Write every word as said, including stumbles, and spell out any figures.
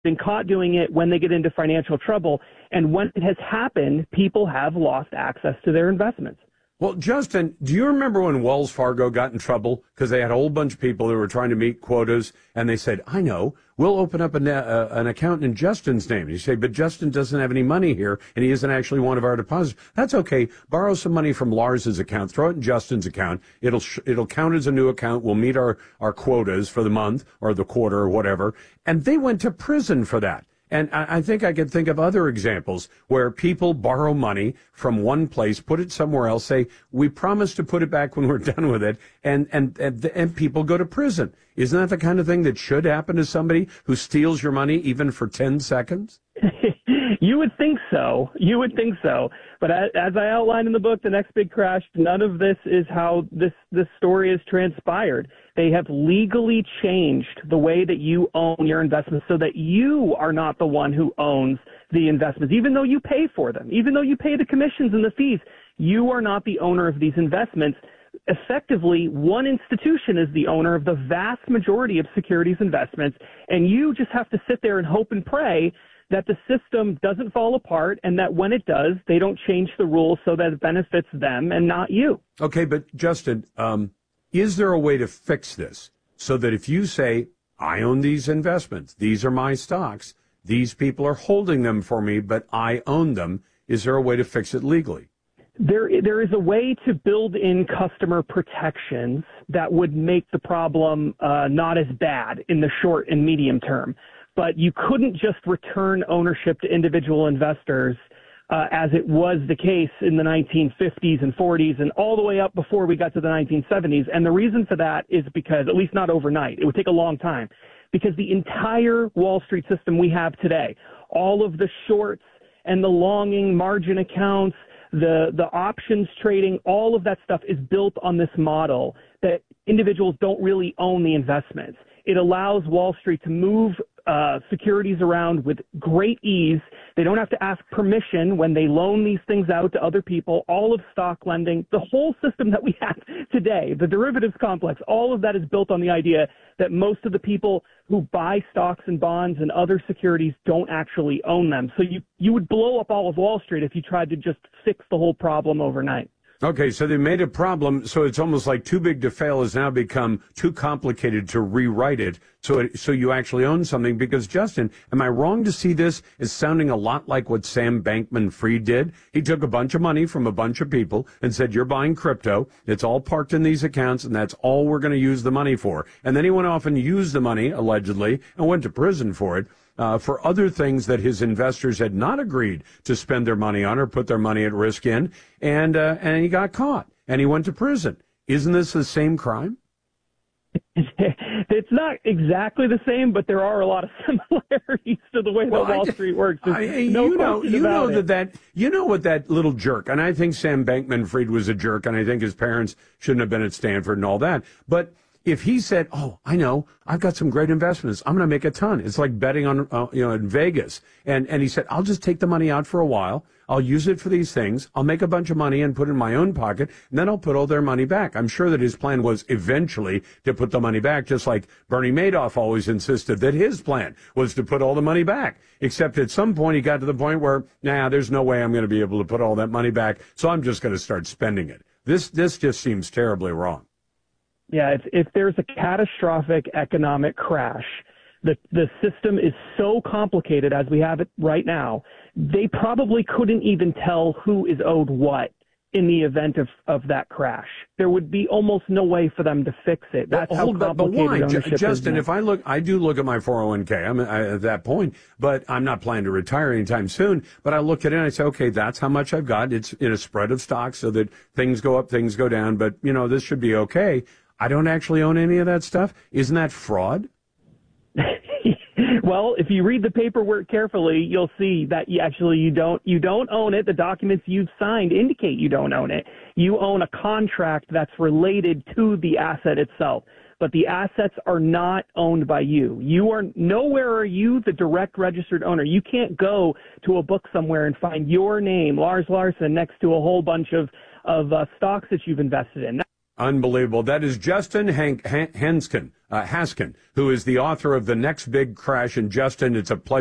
been caught doing it when they get into financial trouble. And when it has happened, people have lost access to their investments. Well, Justin, do you remember when Wells Fargo got in trouble because they had a whole bunch of people who were trying to meet quotas, and they said, I know, we'll open up an, uh, an account in Justin's name. And you say, but Justin doesn't have any money here, and he isn't actually one of our depositors. That's okay. Borrow some money from Lars's account. Throw it in Justin's account. It'll sh- it'll count as a new account. We'll meet our, our quotas for the month or the quarter or whatever. And they went to prison for that. And I think I could think of other examples where people borrow money from one place, put it somewhere else, say, we promise to put it back when we're done with it, and, and, and, and people go to prison. Isn't that the kind of thing that should happen to somebody who steals your money even for ten seconds? You would think so. You would think so. But as I outlined in the book, The Next Big Crash, none of this is how this, this story has transpired. They have legally changed the way that you own your investments so that you are not the one who owns the investments, even though you pay for them, even though you pay the commissions and the fees. You are not the owner of these investments. Effectively, one institution is the owner of the vast majority of securities investments, and you just have to sit there and hope and pray that the system doesn't fall apart, and that when it does, they don't change the rules so that it benefits them and not you. Okay, but Justin, um, is there a way to fix this so that if you say, I own these investments, these are my stocks, these people are holding them for me, but I own them, is there a way to fix it legally? There, there is a way to build in customer protections that would make the problem uh, not as bad in the short and medium term. But you couldn't just return ownership to individual investors uh, as it was the case in the nineteen fifties and forties and all the way up before we got to the nineteen seventies. And the reason for that is because, at least not overnight, it would take a long time, because the entire Wall Street system we have today, all of the shorts and the longing margin accounts, the, the options trading, all of that stuff is built on this model that individuals don't really own the investments. It allows Wall Street to move uh, securities around with great ease. They don't have to ask permission when they loan these things out to other people. All of stock lending, the whole system that we have today, the derivatives complex, all of that is built on the idea that most of the people who buy stocks and bonds and other securities don't actually own them. So you, you would blow up all of Wall Street if you tried to just fix the whole problem overnight. Okay, so they made a problem, so it's almost like too big to fail has now become too complicated to rewrite it, so it, so you actually own something. Because, Justin, am I wrong to see this as sounding a lot like what Sam Bankman-Fried did? He took a bunch of money from a bunch of people and said, you're buying crypto, it's all parked in these accounts, and that's all we're going to use the money for. And then he went off and used the money, allegedly, and went to prison for it. Uh, for other things that his investors had not agreed to spend their money on or put their money at risk in, and uh, and he got caught, and he went to prison. Isn't this the same crime? It's not exactly the same, but there are a lot of similarities to the way well, that Wall I, Street works. I, no you know, you know it. that, that you know what that little jerk, and I think Sam Bankman-Fried was a jerk, and I think his parents shouldn't have been at Stanford and all that, but if he said, oh, I know, I've got some great investments, I'm going to make a ton. It's like betting on, uh, you know, in Vegas. And, and he said, I'll just take the money out for a while. I'll use it for these things. I'll make a bunch of money and put it in my own pocket. And then I'll put all their money back. I'm sure that his plan was eventually to put the money back, just like Bernie Madoff always insisted that his plan was to put all the money back. Except at some point he got to the point where, nah, there's no way I'm going to be able to put all that money back. So I'm just going to start spending it. This, this just seems terribly wrong. Yeah, if, if there's a catastrophic economic crash, the the system is so complicated as we have it right now, they probably couldn't even tell who is owed what in the event of, of that crash. There would be almost no way for them to fix it. That's well, how hold, complicated but why? ownership Justin, is. if I look, I do look at my four oh one k. I'm at that point, but I'm not planning to retire anytime soon. But I look at it and I say, okay, that's how much I've got. It's in a spread of stocks so that things go up, things go down. But, you know, this should be okay. I don't actually own any of that stuff. Isn't that fraud? Well, if you read the paperwork carefully, you'll see that you actually you don't you don't own it. The documents you've signed indicate you don't own it. You own a contract that's related to the asset itself, but the assets are not owned by you. You are nowhere are you the direct registered owner. You can't go to a book somewhere and find your name, Lars Larson, next to a whole bunch of of uh, stocks that you've invested in. Unbelievable. That is Justin Hank, Han- Hanskin, uh, Haskin, who is the author of The Next Big Crash. And Justin, it's a pleasure.